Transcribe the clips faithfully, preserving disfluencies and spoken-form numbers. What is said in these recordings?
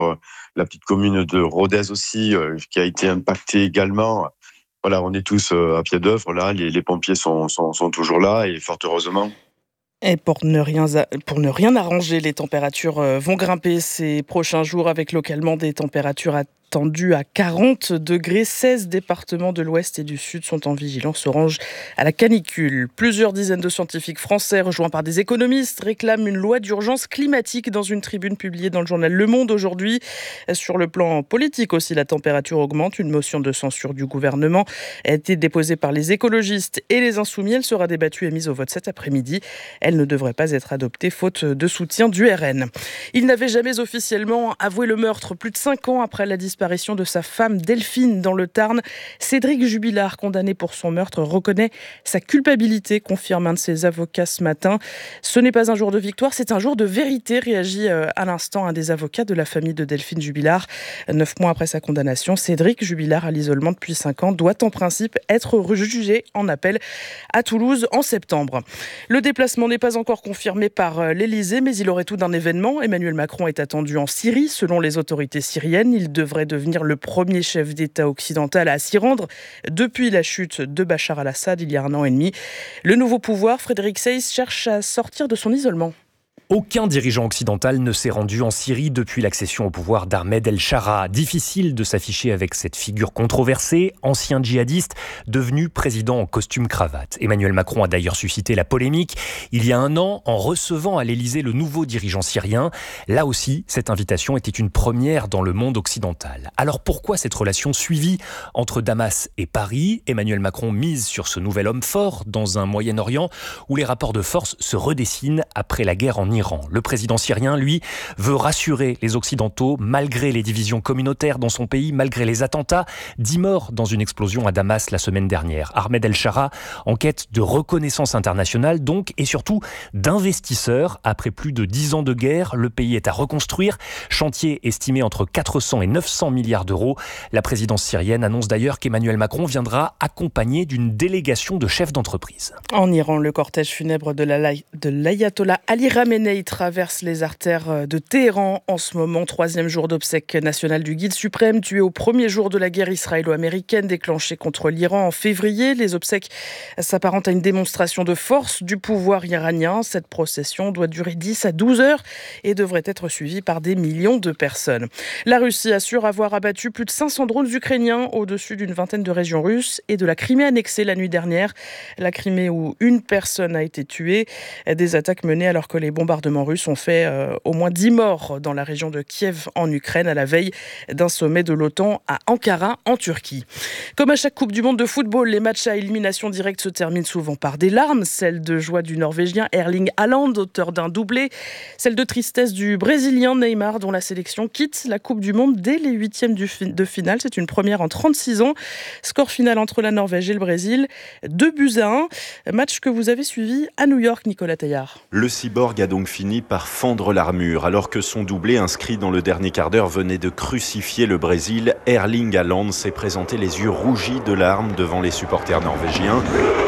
euh, la petite commune de Rodez aussi, euh, qui a été impactée également. Voilà, on est tous euh, à pied d'œuvre là. Les, les pompiers sont, sont, sont toujours là et fort heureusement. Et pour ne rien, pour ne rien arranger, les températures vont grimper ces prochains jours avec localement des températures attendues à quarante degrés. seize départements de l'Ouest et du Sud sont en vigilance orange à la canicule. Plusieurs dizaines de scientifiques français, rejoints par des économistes, réclament une loi d'urgence climatique dans une tribune publiée dans le journal Le Monde aujourd'hui. Sur le plan politique aussi, la température augmente. Une motion de censure du gouvernement a été déposée par les écologistes et les Insoumis. Elle sera débattue et mise au vote cet après-midi. Elle ne devrait pas être adoptée faute de soutien du R N. Il n'avait jamais officiellement avoué le meurtre. Plus de cinq ans après la disparition de sa femme Delphine dans le Tarn, Cédric Jubilard, condamné pour son meurtre, reconnaît sa culpabilité, confirme un de ses avocats ce matin. Ce n'est pas un jour de victoire, c'est un jour de vérité, réagit à l'instant un des avocats de la famille de Delphine Jubilard. Neuf mois après sa condamnation, Cédric Jubilard, à l'isolement depuis cinq ans, doit en principe être rejugé en appel à Toulouse en septembre. Le déplacement n'est pas encore confirmé par l'Élysée, mais il aurait tout d'un événement. Emmanuel Macron est attendu en Syrie, selon les autorités syriennes. Il devrait devenir le premier chef d'État occidental à s'y rendre depuis la chute de Bachar al-Assad il y a un an et demi. Le nouveau pouvoir, Frédéric Seyss, cherche à sortir de son isolement. Aucun dirigeant occidental ne s'est rendu en Syrie depuis l'accession au pouvoir d'Ahmed El-Shara. Difficile de s'afficher avec cette figure controversée, ancien djihadiste, devenu président en costume cravate. Emmanuel Macron a d'ailleurs suscité la polémique il y a un an en recevant à l'Élysée le nouveau dirigeant syrien. Là aussi, cette invitation était une première dans le monde occidental. Alors pourquoi cette relation suivie entre Damas et Paris ? Emmanuel Macron mise sur ce nouvel homme fort dans un Moyen-Orient où les rapports de force se redessinent après la guerre en Iran. Le président syrien, lui, veut rassurer les Occidentaux malgré les divisions communautaires dans son pays, malgré les attentats. Dix morts dans une explosion à Damas la semaine dernière. Ahmed El-Shara en quête de reconnaissance internationale donc et surtout d'investisseurs. Après plus de dix ans de guerre, le pays est à reconstruire. Chantier estimé entre quatre cents et neuf cents milliards d'euros. La présidence syrienne annonce d'ailleurs qu'Emmanuel Macron viendra accompagné d'une délégation de chefs d'entreprise. En Iran, le cortège funèbre de, la, de l'ayatollah Ali Khamenei traverse les artères de Téhéran en ce moment. Troisième jour d'obsèques nationales du guide suprême, tué au premier jour de la guerre israélo-américaine déclenchée contre l'Iran en février. Les obsèques s'apparentent à une démonstration de force du pouvoir iranien. Cette procession doit durer dix à douze heures et devrait être suivie par des millions de personnes. La Russie assure avoir abattu plus de cinq cents drones ukrainiens au-dessus d'une vingtaine de régions russes et de la Crimée annexée la nuit dernière. La Crimée où une personne a été tuée. Des attaques menées alors que les bombardements russes ont fait euh, au moins dix morts dans la région de Kiev en Ukraine à la veille d'un sommet de l'OTAN à Ankara en Turquie. Comme à chaque Coupe du Monde de football, les matchs à élimination directe se terminent souvent par des larmes. Celle de joie du Norvégien Erling Haaland, auteur d'un doublé. Celle de tristesse du Brésilien Neymar, dont la sélection quitte la Coupe du Monde dès les huitièmes de finale. C'est une première en trente-six ans. Score final entre la Norvège et le Brésil, deux buts à un. Match que vous avez suivi à New York, Nicolas Taillard. Le cyborg a donc fini par fendre l'armure. Alors que son doublé inscrit dans le dernier quart d'heure venait de crucifier le Brésil, Erling Haaland s'est présenté les yeux rougis de larmes devant les supporters norvégiens.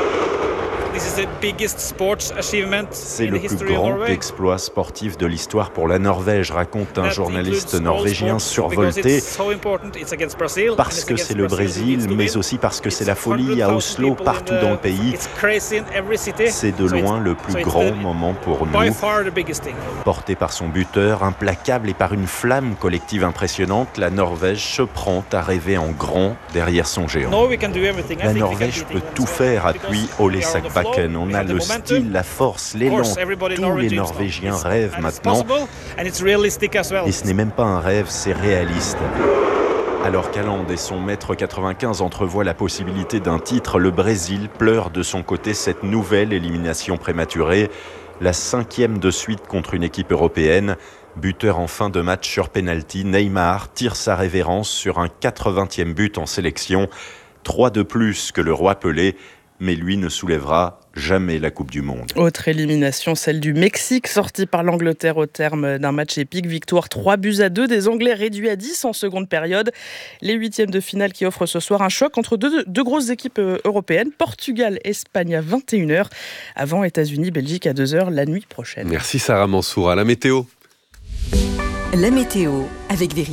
C'est le plus grand exploit sportif de l'histoire pour la Norvège, raconte un journaliste norvégien survolté, parce que c'est le Brésil, mais aussi parce que c'est la folie à Oslo, partout dans le pays. C'est de loin le plus grand moment pour nous. Porté par son buteur, implacable et par une flamme collective impressionnante, la Norvège se prend à rêver en grand derrière son géant. La Norvège peut tout faire, appuie Ole Sakbakken. On a le style, la force, l'élan. Tous les Norvégiens rêvent maintenant. Et ce n'est même pas un rêve, c'est réaliste. Alors qu'Haaland et son mètre quatre-vingt-quinze entrevoient la possibilité d'un titre, le Brésil pleure de son côté cette nouvelle élimination prématurée. La cinquième de suite contre une équipe européenne. Buteur en fin de match sur pénalty, Neymar tire sa révérence sur un quatre-vingtième but en sélection. Trois de plus que le roi Pelé. Mais lui ne soulèvera jamais la Coupe du Monde. Autre élimination, celle du Mexique, sortie par l'Angleterre au terme d'un match épique. Victoire trois buts à deux des Anglais réduits à dix en seconde période. Les huitièmes de finale qui offrent ce soir un choc entre deux, deux grosses équipes européennes. Portugal, Espagne à vingt et une heures. Avant États-Unis, Belgique à deux heures la nuit prochaine. Merci Sarah Mansour. À la météo. La météo avec Vérité.